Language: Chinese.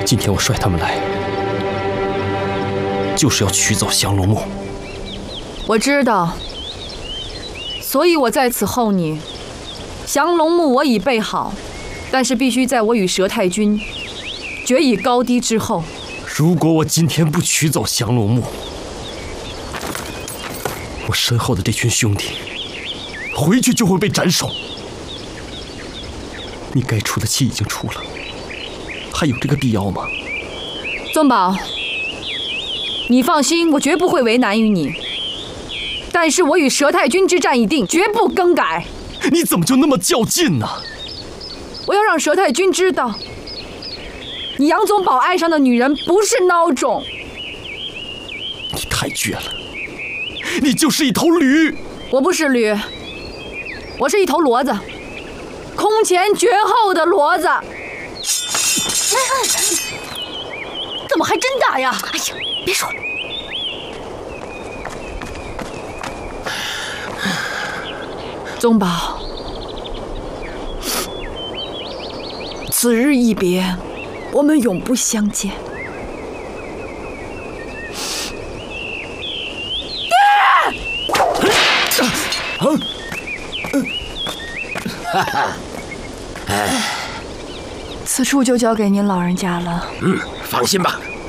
今天我率他们来，就是要取走降龙木。 我知道，所以我在此候你。降龙木我已备好，但是必须在我与佘太君决一高低之后。 如果我今天不取走降龙木，我身后的这群兄弟回去就会被斩首。你该出的气已经出了，还有这个必要吗？ 宗保，你放心，我绝不会为难于你。但是我与佘太君之战已定，绝不更改。 你怎么就那么较劲呢？ 我要让佘太君知道，你杨宗保爱上的女人不是孬种。 你太倔了，你就是一头驴。 我不是驴，我是一头骡子，空前绝后的骡子。 怎么还真打呀？哎呀，别说了。 宗保，此日一别，我们永不相见。 哈哈， 此处就交给您老人家了。 放心吧，